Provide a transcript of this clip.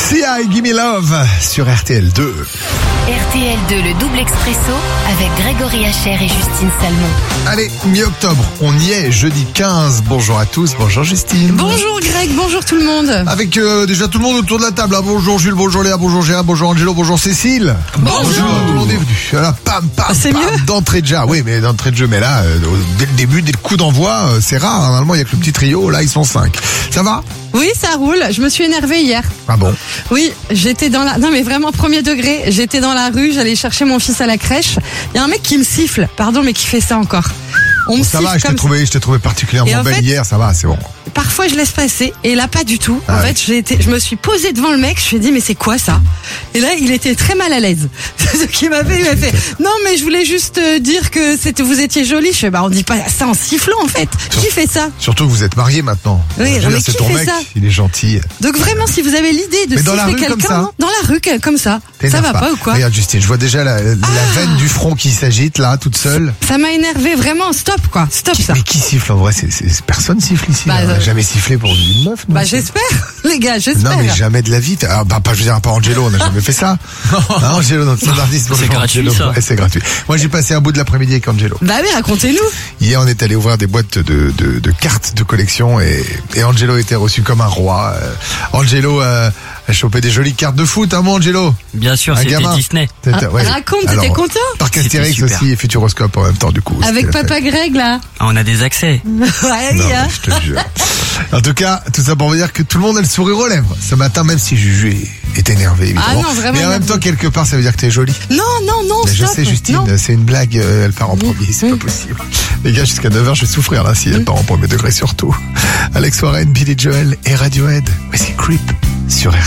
Sia et Gimme Love sur RTL 2. RTL 2, le double expresso avec Grégory Hacher et Justine Salmon. Allez, mi-octobre, on y est, jeudi 15. Bonjour à tous, bonjour Justine. Bonjour Greg, bonjour tout le monde. Avec déjà tout le monde autour de la table. Ah, bonjour Jules, bonjour Léa, bonjour Gérard, bonjour Angelo, bonjour Cécile. Bonjour. Tout le monde est venu. Voilà, pam, c'est pam, mieux d'entrée de jeu. Oui, mais d'entrée de jeu, mais là, dès le début, dès le coup d'envoi, c'est rare. Normalement, il y a que le petit trio, là, ils sont 5. Ça va? Oui, ça roule. Je me suis énervée hier. Ah bon? Oui, j'étais dans la... Non mais vraiment premier degré. J'étais dans la rue, j'allais chercher mon fils à la crèche. Il y a un mec qui me siffle. Pardon, mais qui fait ça encore. On me Ça siffle va, je t'ai trouvé particulièrement Et en belle fait- hier, ça va, c'est bon. Parfois je laisse passer et là pas du tout. Ah En ouais. fait, je me suis posée devant le mec, je lui ai dit mais c'est quoi ça? Et là il était très mal à l'aise. C'est ce qu'il m'a fait, il m'a fait non mais je voulais juste dire que vous étiez jolie. Je fais on dit pas ça en sifflant en fait. Qui fait ça? Surtout que vous êtes mariés maintenant. Oui, Je veux non, dire, mais c'est qui ton fait mec, ça il est gentil. Donc vraiment si vous avez l'idée de Mais dans la siffler rue comme quelqu'un, ça hein, dans la rue comme ça T'énerve va pas ou quoi? Regarde Justine, je vois déjà la veine du front qui s'agite là, toute seule. Ça m'a énervé vraiment, stop quoi, stop ça. Mais qui siffle en vrai? Personne siffle ici. Bah, On n'a jamais sifflé pour une meuf. nous. Bah j'espère, les gars, j'espère. Non mais jamais de la vie. Ah, bah pas, je veux dire, pas Angelo, on n'a jamais fait ça. Ah, Angelo, notre standardiste. C'est gratuit, Angelo. ça. Ouais, c'est gratuit. Moi j'ai passé un bout de l'après-midi avec Angelo. Bah oui, racontez-nous. Hier on est allé ouvrir des boîtes de cartes de collection et Angelo était reçu comme un roi. Angelo a chopé des jolies cartes de foot, hein mon Angelo? Bien sûr, Un c'était gamin. Disney. Raconte, t'étais Alors, content? Parc Astérix C'était super. aussi et Futuroscope en même temps du coup. Avec C'était la Papa Greg là. Ah, on a des accès. Ouais, oui, Non, hein. je te jure. En tout cas, tout ça pour vous dire que tout le monde a le sourire aux lèvres ce matin, même si Juju est énervé, évidemment. Ah non, vraiment mais en même énervé. temps, quelque part, ça veut dire que t'es jolie. Non, Mais je stop. sais, Justine, Non. c'est une blague, elle part en premier, c'est pas possible. Les gars, jusqu'à 9h, je vais souffrir là, si elle part en premier degré surtout. Alex Warren, Billy Joel et Radiohead. Mais c'est Creep sur RTL.